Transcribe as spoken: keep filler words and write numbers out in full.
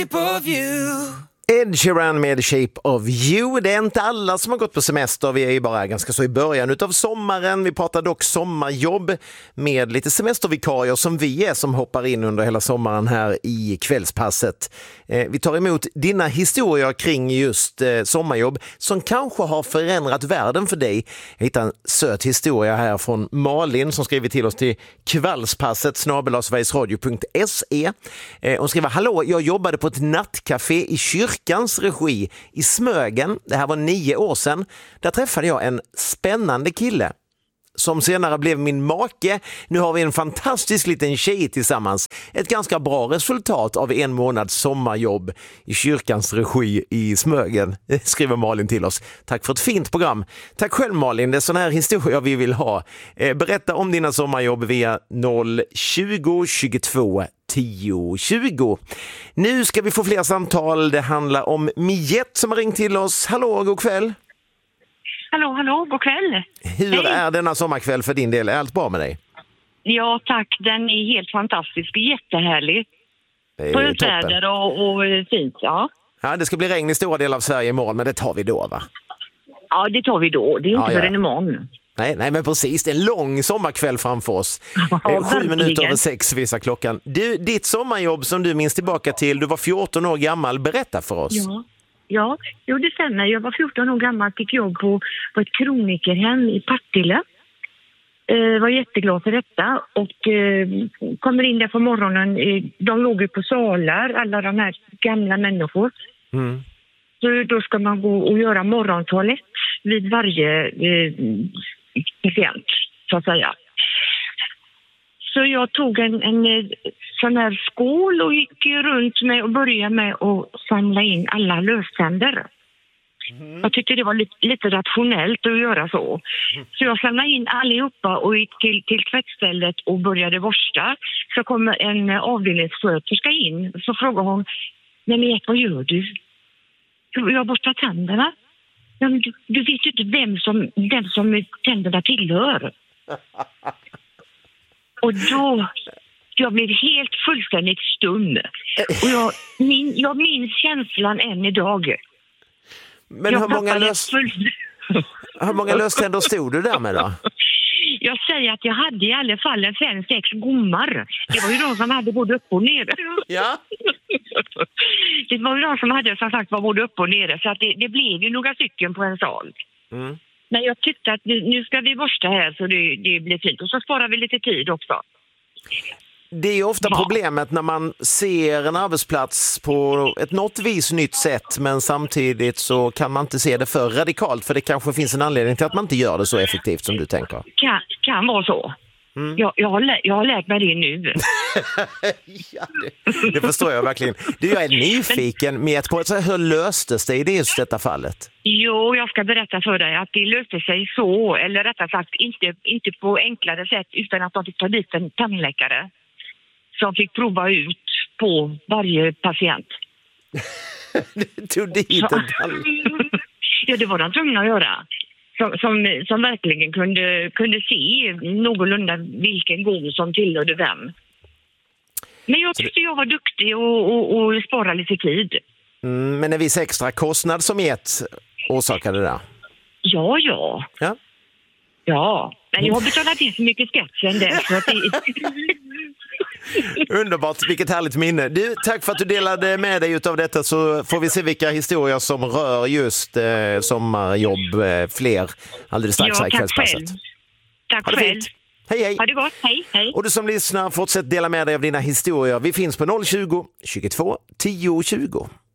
shape of you. Ed Sheeran med Shape of You. Det är inte alla som har gått på semester. Vi är ju bara ganska så i början utav sommaren. Vi pratar dock sommarjobb med lite semestervikarier som vi är som hoppar in under hela sommaren här i kvällspasset. Eh, vi tar emot dina historier kring just eh, sommarjobb som kanske har förändrat världen för dig. Jag hittar en söt historia här från Malin som skriver till oss till kvällspasset snabel-a sverigesradio punkt se. Eh, hon skriver: hallå, jag jobbade på ett nattcafé i kyrkans regi i Smögen. Det här var nio år sedan. Där träffade jag en spännande kille som senare blev min make. Nu har vi en fantastisk liten tjej tillsammans. Ett ganska bra resultat av en månads sommarjobb i kyrkans regi i Smögen, skriver Malin till oss. Tack för ett fint program. Tack själv Malin, det är sån här historia vi vill ha. Berätta om dina sommarjobb via noll tjugo tjugotvå tio tjugo. Nu ska vi få fler samtal. Det handlar om Miette som har ringt till oss. Hallå, god kväll. Hallå, hallå, god kväll. Hur Hej. är denna sommarkväll för din del? Är allt bra med dig? Ja, tack. Den är helt fantastisk. Jättehärlig. Det är Skönt toppen. väder och, och fint, ja. Ja, det ska bli regn i stora delar av Sverige imorgon, men det tar vi då, va? Ja, det tar vi då. Det är inte Ja, ja. förrän imorgon. Nej, nej, men precis. Det är en lång sommarkväll framför oss. Ja, Eh, Sju verkligen. minuter över sex visar klockan. Du, ditt sommarjobb som du minns tillbaka till, du var fjorton år gammal. Berätta för oss. Ja, ja. Jo, det stämmer. Jag var fjorton år gammal, fick jobb på, på ett kronikerhem i Partille. Eh, var jätteglad för detta och eh, kommer in där på morgonen. Eh, de låg ju på salar, alla de här gamla människor. Mm. Så då ska man gå och göra morgontoalett vid varje eh, patient, så att säga. Så jag tog en, en eh, sån här skål och gick runt med och började med att samla in alla löständer. Mm. Jag tyckte det var lite, lite rationellt att göra så. Mm. Så jag samlade in allihopa och gick till, till tvättstället och började borsta. Så kommer en avdelningssköterska in. Så frågar hon: nej men vad gör du? Jag borstar tänderna. Ja, men du, du vet ju inte vem som, vem som tänderna tillhör. Och då, jag blev helt fullständigt stum. Och jag, min, jag minns känslan än idag. Men hur många, lös... full... hur många löständer stod du där med då? Jag säger att jag hade i alla fall en fem, sex gommar. Det var ju de som hade både upp och nere. Ja. Det var ju de som hade som sagt var både upp och nere. Så att det, det blev ju några stycken på en sal. Mm. Men jag tyckte att nu, nu ska vi borsta här så det, det blir fint. Och så sparar vi lite tid också. Det är ju ofta ja. problemet när man ser en arbetsplats på ett något vis nytt sätt, men samtidigt så kan man inte se det för radikalt, för det kanske finns en anledning till att man inte gör det så effektivt som du tänker. Kan, kan vara så. Mm. Jag, jag, har lä- jag har lärt mig det nu. Ja, det, det förstår jag verkligen. Du, jag är nyfiken med på så hur löstes det i just detta fallet? Jo, jag ska berätta för dig att det löste sig så, eller rättare sagt inte, inte på enklare sätt utan att de fick ta dit en tandläkare som fick prova ut på varje patient. Du tog dit en tandläkare? Ja, det var de tvungna att göra. Som, som, som verkligen kunde, kunde se någorlunda vilken gång som tillhörde vem. Men jag tyckte jag var duktig och, och, och spara lite tid. Mm, men en viss extra kostnad som ett orsakade det där? Ja, ja. Ja. Ja, men jag har betalat in så mycket skatt sen dess. Så att det... Underbart, vilket härligt minne. Du, tack för att du delade med dig av detta, så får vi se vilka historier som rör just eh, sommarjobb eh, fler alldeles strax ja, här i kvällspasset. Själv. Tack ha det själv. Fint. Hej, hej. Ha det gott, hej, hej. Och du som lyssnar, fortsätt dela med dig av dina historier. Vi finns på noll tjugo tjugotvå tio tjugo.